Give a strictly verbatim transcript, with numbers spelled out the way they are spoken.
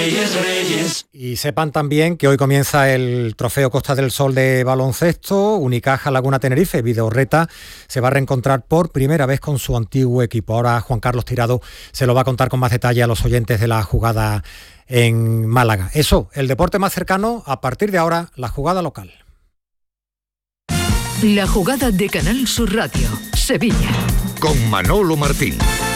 Reyes, Reyes. Y sepan también que hoy comienza el Trofeo Costa del Sol de baloncesto. Unicaja Laguna Tenerife, Vidorreta, se va a reencontrar por primera vez con su antiguo equipo. Ahora Juan Carlos Tirado se lo va a contar con más detalle a los oyentes de la jugada en Málaga. Eso, el deporte más cercano, a partir de ahora, la jugada local. La jugada de Canal Sur Radio, Sevilla. Con Manolo Martín.